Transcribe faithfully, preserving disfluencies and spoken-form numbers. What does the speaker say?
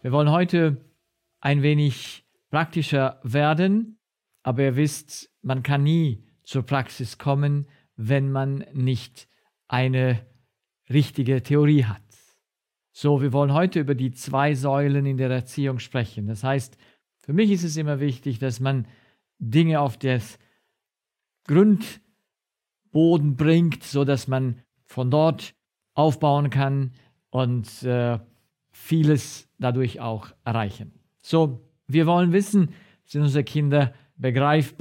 Wir wollen heute ein wenig praktischer werden, aber ihr wisst, man kann nie zur Praxis kommen, wenn man nicht eine richtige Theorie hat. So, wir wollen heute über die zwei Säulen in der Erziehung sprechen. Das heißt, für mich ist es immer wichtig, dass man Dinge auf das Grundboden bringt, sodass man von dort aufbauen kann und äh, vieles dadurch auch erreichen. So, wir wollen wissen, sind unsere Kinder begreifbar?